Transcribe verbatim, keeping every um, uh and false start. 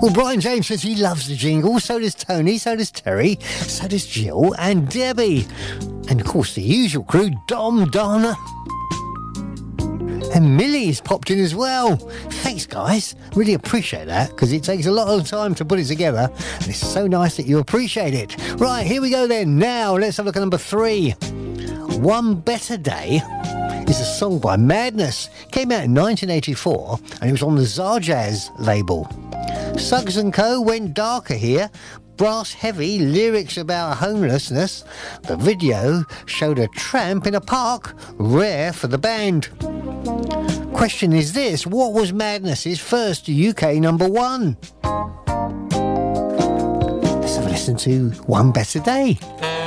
Well, Brian James says he loves the jingle. So does Tony, so does Terry, so does Jill and Debbie. And, of course, the usual crew, Dom, Donna... And Millie's popped in as well. Thanks, guys. Really appreciate that, because it takes a lot of time to put it together. And it's so nice that you appreciate it. Right, here we go then. Now, let's have a look at number three. One Better Day is a song by Madness. Came out in nineteen eighty-four, and it was on the Zarjazz label. Suggs and Co. went darker here. Brass heavy, lyrics about homelessness. The video showed a tramp in a park, rare for the band. Question is this: what was Madness's first U K number one? Let's have a listen to One Better Day.